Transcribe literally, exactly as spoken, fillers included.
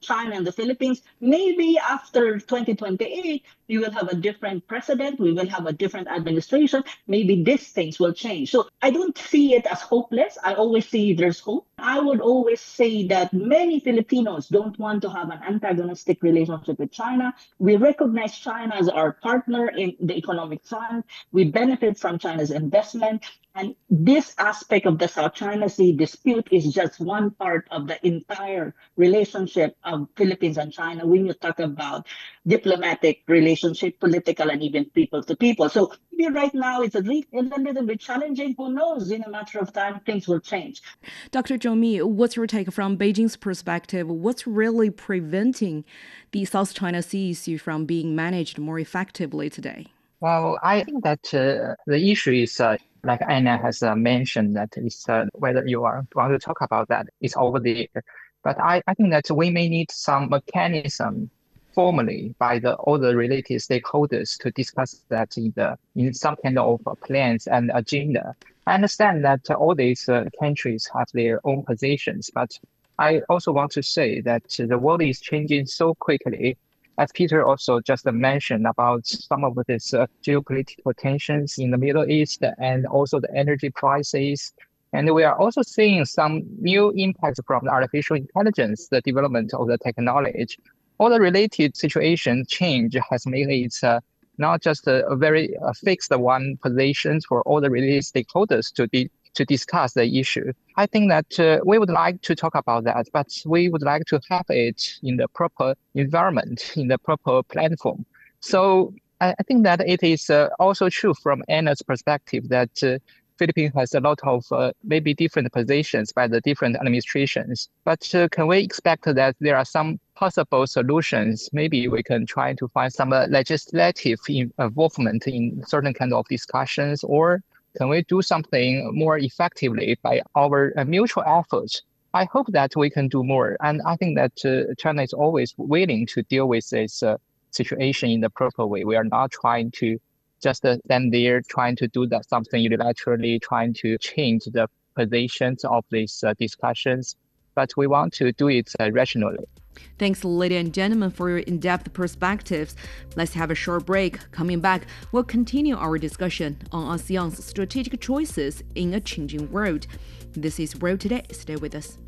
China and the Philippines. Maybe after twenty twenty-eight, we will have a different president, we will have a different administration. Maybe these things will change. So I don't see it as hopeless. I always see there's hope. I would always say that many Filipinos don't want to have an antagonistic relationship with China. We recognize China as our partner in the economic front. We benefit from China's investment. And this aspect of the South China Sea dispute is just one part of the entire relationship of Philippines and China when you talk about diplomatic relationship, political, and even people to people. So maybe right now it's a, re- it's a little bit challenging. Who knows? In a matter of time, things will change. Doctor Zhou Mi, what's your take from Beijing's perspective? What's really preventing the South China Sea issue from being managed more effectively today? Well, I think that uh, the issue is, uh, like Anna has uh, mentioned, that is uh, whether you are want to talk about that is over there. But I, I think that we may need some mechanism formally by the all the related stakeholders to discuss that in the in some kind of uh, plans and agenda. I understand that uh, all these uh, countries have their own positions, but I also want to say that the world is changing so quickly, as Peter also just mentioned about some of these uh, geopolitical tensions in the Middle East and also the energy prices. And we are also seeing some new impacts from the artificial intelligence, the development of the technology. All the related situation change has made it uh, not just a, a very uh, fixed one position for all the related stakeholders to be to discuss the issue. I think that uh, we would like to talk about that, but we would like to have it in the proper environment, in the proper platform. So I, I think that it is uh, also true from Anna's perspective that uh, Philippines has a lot of uh, maybe different positions by the different administrations. But uh, can we expect that there are some possible solutions? Maybe we can try to find some uh, legislative involvement in certain kind of discussions, or can we do something more effectively by our uh, mutual efforts? I hope that we can do more. And I think that uh, China is always willing to deal with this uh, situation in the proper way. We are not trying to just uh, stand there trying to do that something unilaterally, trying to change the positions of these uh, discussions, but we want to do it uh, rationally. Thanks, ladies and gentlemen, for your in-depth perspectives. Let's have a short break. Coming back, we'll continue our discussion on ASEAN's strategic choices in a changing world. This is World Today. Stay with us.